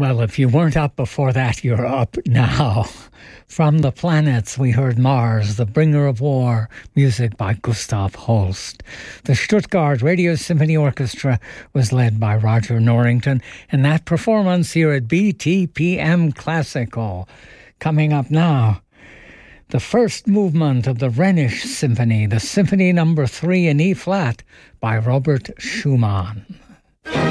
Well, if you weren't up before that, you're up now. From the Planets, we heard Mars, the Bringer of War, music by Gustav Holst. The Stuttgart Radio Symphony Orchestra was led by Roger Norrington in that performance here at BTPM Classical. Coming up now, the first movement of the Rhenish Symphony, the Symphony No. 3 in E-flat by Robert Schumann.